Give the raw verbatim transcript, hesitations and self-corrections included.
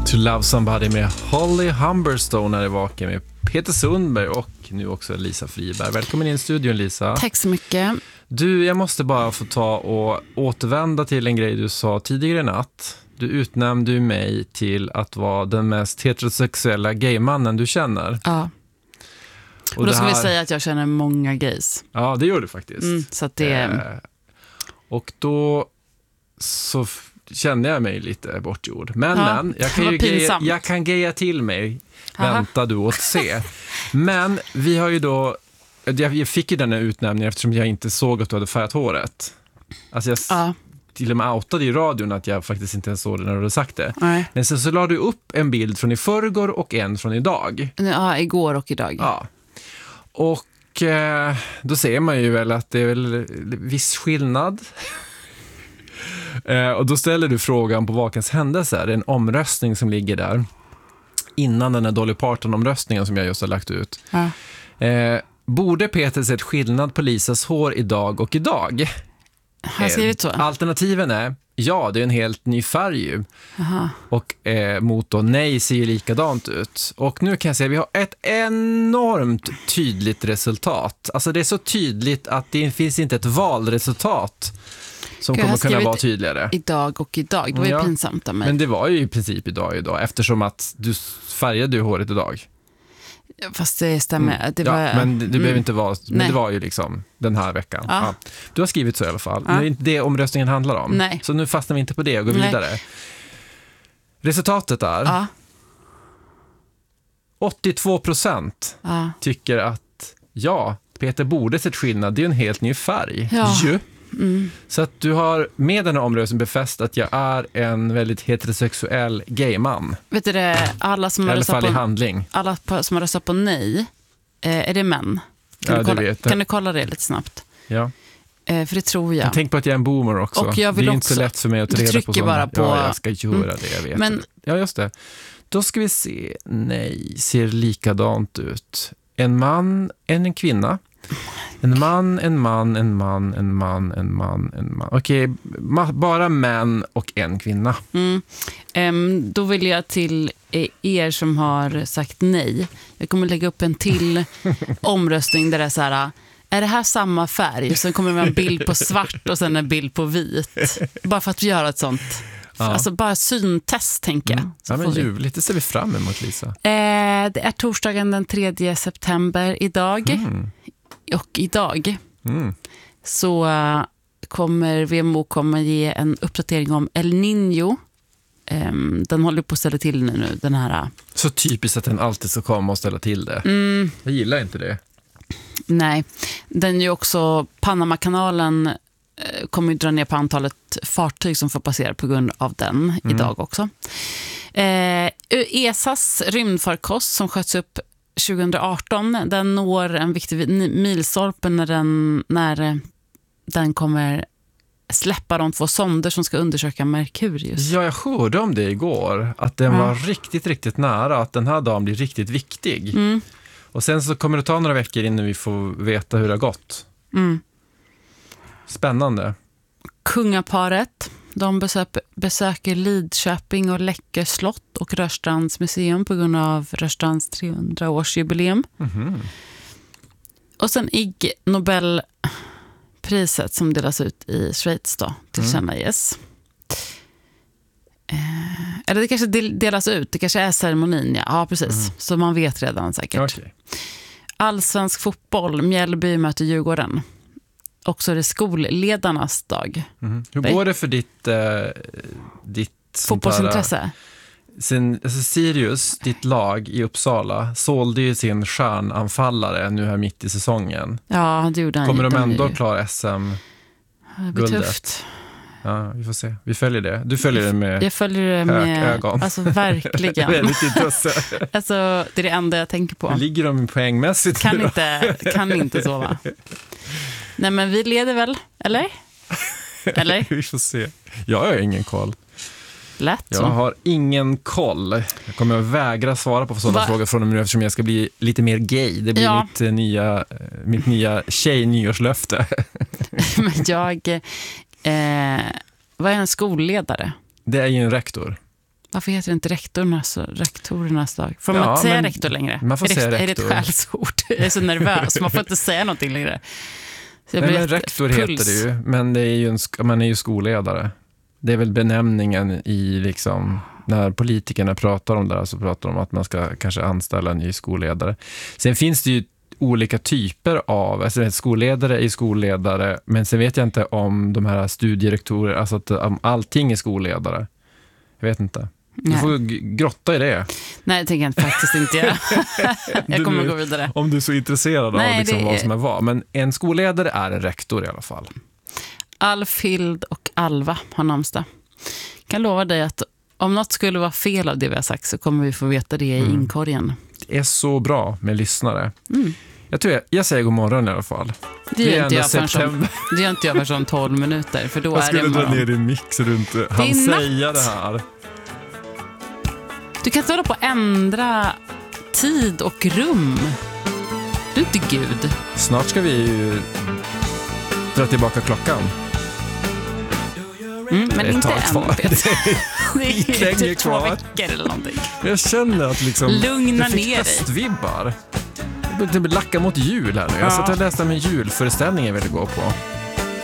To Love Somebody med Holly Humberstone när det vakar med Peter Sundberg och nu också Lisa Friberg. Välkommen in i studion, Lisa. Tack så mycket. Du, jag måste bara få ta och återvända till en grej du sa tidigare i natt. Du utnämnde ju mig till att vara den mest heterosexuella gaymannen du känner. Ja. Och, och då ska här... vi säga att jag känner många gays. Ja, det gör du faktiskt. Mm, så att det... Eh, och då så kände jag mig lite bortgjord. Men, ja, men jag kan ju geja, jag kan geja till mig. Aha. Vänta du och se. Men vi har ju då... Jag fick ju den här utnämningen eftersom jag inte såg att du hade färgat håret. Alltså jag ja. till och med outade i radion att jag faktiskt inte ens såg det när du hade sagt det. Nej. Men sen så la du upp en bild från i förrgår och en från idag. Ja, igår och idag. Ja. Och eh, då ser man ju väl att det är väl viss skillnad. eh, och då ställer du frågan på Vakens händelser. Det är en omröstning som ligger där. Innan den här Dolly Parton-omröstningen som jag just har lagt ut. Ja. Eh, borde Peter sett skillnad på Lisas hår idag och idag? Har jag skrivit så? Eh, alternativen är ja, det är en helt ny färg ju. Aha. Och eh, mot då nej ser ju likadant ut. Och nu kan jag säga att vi har ett enormt tydligt resultat. Alltså det är så tydligt att det finns inte ett valresultat som Gud, kommer kunna vara tydligare. Idag och idag, det var ju ja, pinsamt av mig. Men det var ju i princip idag och idag eftersom att du färgade ju håret idag. Fast det stämmer. Mm. Det var, ja, men det, det mm. behöver inte vara, men Nej. det var ju liksom den här veckan. Ja. Ja. Du har skrivit så i alla fall. Ja. Det är inte det omröstningen handlar om. Nej. Så nu fastnar vi inte på det och går Nej. vidare. Resultatet är ja. åttiotvå procent ja. tycker att ja, Peter borde sett skillnad. Det är en helt ny färg. Ja. Ju. Mm. Så att du har med den här omröstningen befäst att jag är en väldigt heterosexuell gayman. Vet du det, alla som har röstat på, handling. alla som har röstat på nej, eh, är det män? Kan, ja, du kolla, vet kan du kolla det lite snabbt? Ja. Eh, för det tror jag. Men tänk på att jag är en boomer också. Och jag vill det är också, inte så lätt för mig att ta reda på sådana. Bara på... Ja, jag ska göra mm. det, jag vet. Men... Ja, just det. Då ska vi se. Nej, ser likadant ut. En man, en, en kvinna. En man, en man, en man, en man, en man, en man. Okej, ma- bara män och en kvinna. Mm. Um, då vill jag till er som har sagt nej. Jag kommer lägga upp en till omröstning där det är så här: är det här samma färg? Sen kommer det med en bild på svart och sen en bild på vit. Bara för att vi gör ett sånt. Ja. Alltså bara syntest, tänker jag. Mm. Ja, men ljuvligt, det ser vi fram emot, Lisa. Eh, det är torsdagen den tredje september idag. Mm. Och idag mm. så uh, kommer V M O kommer ge en uppdatering om El Niño. Um, den håller på att ställa till nu, nu den här. Uh. Så typiskt att den alltid ska komma och ställa till det. Mm. Jag gillar inte det. Nej, den är ju också, Panamakanalen uh, kommer ju dra ner på antalet fartyg som får passera på grund av den mm. idag också. Uh, E S A:s rymdfarkost som sköts upp tjugo arton, den når en viktig milstolpe när den, när den kommer släppa de två sonder som ska undersöka Merkurius. Ja, jag hörde om det igår. Att den mm. var riktigt, riktigt nära. Att den här dagen blir riktigt viktig. Mm. Och sen så kommer det ta några veckor innan vi får veta hur det har gått. Mm. Spännande. Kungaparet, de besöker, besöker Lidköping och Läckö slott och Rörstrands museum på grund av Rörstrands trehundra-årsjubileum. Mm-hmm. Och sen Ig Nobelpriset som delas ut i Schweiz då, tillkännages. Mm. Eh, eller det kanske delas ut, det kanske är ceremonin, ja, ja precis. Mm. Så man vet redan säkert. Okay. Allsvensk fotboll, Mjällby möter Djurgården. Också är det skolledarnas dag. Mm. Hur går det för ditt, eh, ditt fotbollsintresse? Sin, alltså Sirius, ditt lag i Uppsala, sålde ju sin stjärnanfallare nu här mitt i säsongen. Ja, det gjorde han. Kommer de de ändå ju... klara S M-guldet? Ja, vi får se. Vi följer det. Du följer det med Jag följer det med ögon. Alltså verkligen. Väldigt intresse. Alltså, det är det enda jag tänker på. Hur ligger de poängmässigt? Kan inte, kan inte sova. Nej, men vi leder väl, eller? Eller? Vi får se. Jag har ingen koll. Lätt så. Jag har ingen koll. Jag kommer att vägra svara på sådana Va? frågor från och med nu eftersom jag ska bli lite mer gay. Det blir ja. mitt, nya, mitt nya tjej-nyårslöfte. Men jag... Eh, vad är en skolledare? Det är ju en rektor. Varför heter det inte rektorernas, rektorernas dag? Får man ja, inte säga men, rektor längre? Man får är, säga det, rektor. är det ett skällsord? Jag är så nervös, man får inte säga någonting längre. Nej, men rektor puls. Heter det ju, men det är ju en, man är ju skolledare. Det är väl benämningen i liksom, när politikerna pratar om det här, så pratar de om att man ska kanske anställa en ny skolledare. Sen finns det ju olika typer av, alltså skolledare är skolledare, men sen vet jag inte om de här studierektorer, alltså att om allting är skolledare. Jag vet inte. Du får grotta i det. Nej, det tänker jag faktiskt inte göra. Jag kommer du, gå vidare. Om du är så intresserad Nej, av liksom det... vad som är vad. Men en skolledare är en rektor i alla fall. Alfhild och Alva har namnsdag. Jag kan lova dig att om något skulle vara fel av det vi har sagt så kommer vi få veta det i mm. inkorgen. Det är så bra med lyssnare. Mm. Jag tror jag, jag säger god morgon i alla fall. Det gör inte jag för det gör inte jag för tolv minuter. För då jag är det skulle dra ner din mix så du inte han säga det här. Du kan inte hålla på att ändra tid och rum. Du är inte Gud. Snart ska vi ju dra tillbaka klockan. Mm, men det inte än. Det är typ två veckor eller någonting. Jag känner att liksom, lugna jag fick ner höstvibbar. Det började lacka mot jul här nu. Ja. Jag satt och läste om en julföreställning jag ville gå på.